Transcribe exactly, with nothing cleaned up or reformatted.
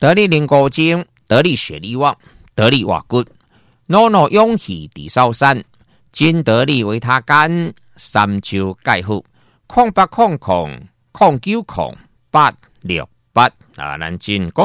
得力灵骨精，得力血力旺，得力瓦骨，诺诺勇气地烧山，金得力维他干，三周盖好，空八空空空九空八六八啊，咱真